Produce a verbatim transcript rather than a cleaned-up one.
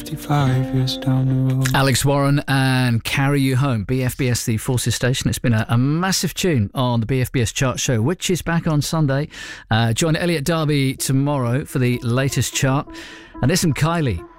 fifty-five years down the road. Alex Warren and Carry You Home, B F B S, the Forces Station. It's been a, a massive tune on the B F B S chart show, which is back on Sunday. Uh, join Elliot Darby tomorrow for the latest chart. And there's some Kylie.